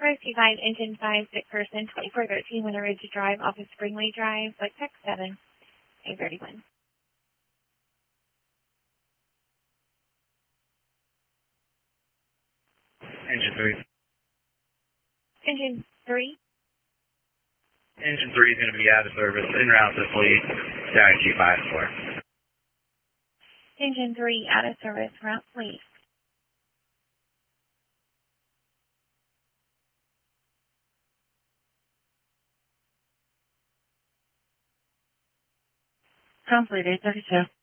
425, engine 5, sick person, 2413 Winter Ridge Drive, off of Springway Drive, like text 7, 831. Engine 3. Engine 3. Engine 3 is going to be out of service, en route to fleet, down G54. Engine 3, out of service, route fleet. Complete 832.